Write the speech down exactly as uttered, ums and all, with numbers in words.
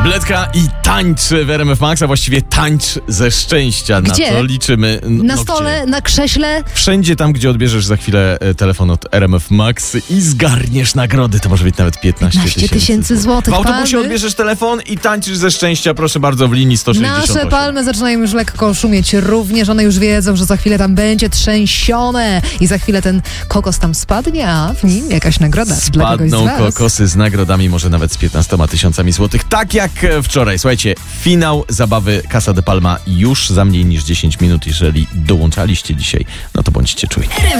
Tabletka i tańcz w R M F Max, a właściwie tańcz ze szczęścia. Gdzie? Na to liczymy. No, Na stole, gdzie? na krześle? Wszędzie tam, gdzie odbierzesz za chwilę e, telefon od R M F Max i zgarniesz nagrody. To może być nawet piętnaście tysięcy złotych. W autobusie palmy. odbierzesz telefon i tańczysz ze szczęścia, proszę bardzo, w linii sto sześćdziesiąt osiem. Nasze palmy zaczynają już lekko szumieć. Również one już wiedzą, że za chwilę tam będzie trzęsione i za chwilę ten kokos tam spadnie, a w nim jakaś nagroda dla kogoś z Spadną was. kokosy z nagrodami, może nawet z piętnastoma tysiącami złotych. Tak jak wczoraj. Słuchajcie, finał zabawy Casa de Palma już za mniej niż dziesięć minut. Jeżeli dołączaliście dzisiaj, no to bądźcie czujni.